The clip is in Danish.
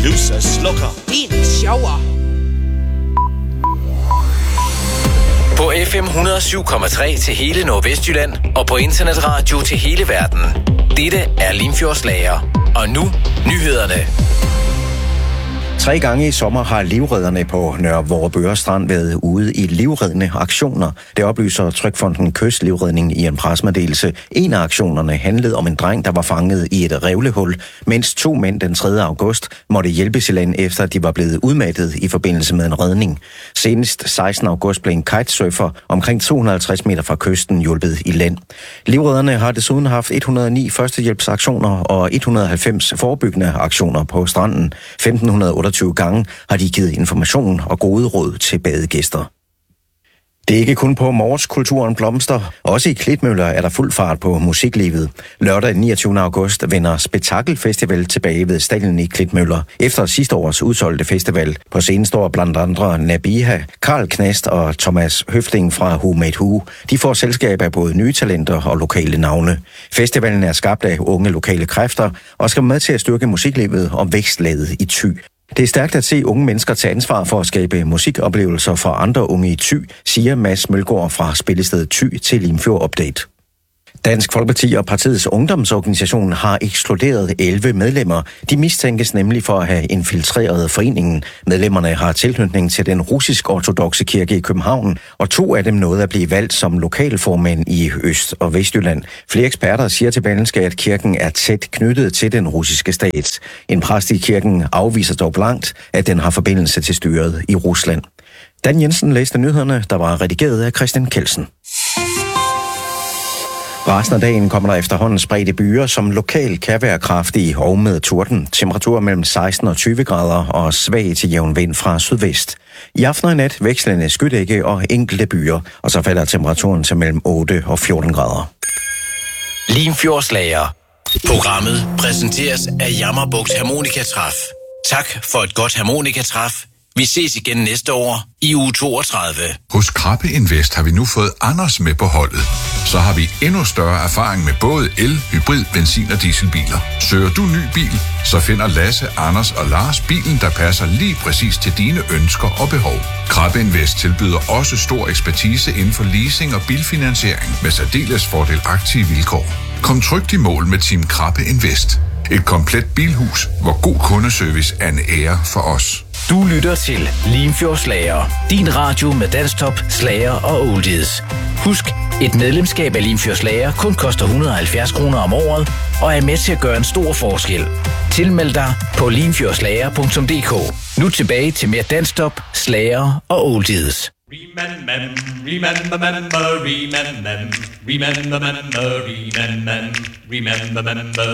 Lusse slukker. Din sjovere. På FM 107,3 til hele Nordvestjylland og på internetradio til hele verden. Dette er Limfjordslager. Og nu nyhederne. 3 gange i sommer har livredderne på Nørre Vorupør Strand været ude i livreddende aktioner. Det oplyser Trygfonden Kystlivredning i en pressemeddelelse. En af aktionerne handlede om en dreng, der var fanget i et revlehul, mens 2 mænd den 3. august måtte hjælpes i land, efter at de var blevet udmattet i forbindelse med en redning. Senest 16. august blev en kitesurfer omkring 250 meter fra kysten hjulpet i land. Livredderne har desuden haft 109 førstehjælpsaktioner og 190 forebyggende aktioner på stranden. 1528 gange har de givet information og gode råd til badegæster. Det er ikke kun på Mors kulturen blomster. Også i Klitmøller er der fuld fart på musiklivet. Lørdag den 29. august vender Spektakelfestival tilbage ved Stallen i Klitmøller. Efter sidste års udsolgte festival på scenen står blandt andre Nabiha, Karl Knast og Thomas Høfling fra Who Made Who. De får selskab af både nye talenter og lokale navne. Festivalen er skabt af unge lokale kræfter og skal med til at styrke musiklivet og vækstlaget i Thy. Det er stærkt at se unge mennesker tage ansvar for at skabe musikoplevelser for andre unge i Thy, siger Mads Mølgaard fra spillestedet Thy til Limfjord Update. Dansk Folkeparti og partiets ungdomsorganisation har ekskluderet 11 medlemmer. De mistænkes nemlig for at have infiltreret foreningen. Medlemmerne har tilknytning til den russisk-ortodokse kirke i København, og 2 af dem nåede at blive valgt som lokalformænd i Øst- og Vestjylland. Flere eksperter siger til Berlingske, at kirken er tæt knyttet til den russiske stat. En præst i kirken afviser dog blankt, at den har forbindelse til styret i Rusland. Dan Jensen læste nyhederne, der var redigeret af Christian Kelsen. Resten af dagen kommer der efterhånden spredte byer, som lokalt kan være kraftige og med torden. Temperaturer mellem 16 og 20 grader og svag til jævn vind fra sydvest. I aften og nat vekslende skydække og enkelte byer, og så falder temperaturen til mellem 8 og 14 grader. Limfjordslager. Programmet præsenteres af Jammerbugt Harmonikatræf. Tak for et godt harmonikatræf. Vi ses igen næste år i uge 32. Hos Krabbe Invest har vi nu fået Anders med på holdet. Så har vi endnu større erfaring med både el, hybrid, benzin- og dieselbiler. Søger du ny bil, så finder Lasse, Anders og Lars bilen, der passer lige præcis til dine ønsker og behov. Krabbe Invest tilbyder også stor ekspertise inden for leasing og bilfinansiering med særdeles fordelagtige vilkår. Kom trygt i mål med Team Krabbe Invest. Et komplet bilhus, hvor god kundeservice er en ære for os. Du lytter til Limfjordslager. Din radio med danstop, slager og oldies. Husk, et medlemskab af Limfjordslager kun koster 170 kroner om året og er med til at gøre en stor forskel. Tilmeld dig på limfjordslager.dk. Nu tilbage til mere danstop, slager og oldies. Remember.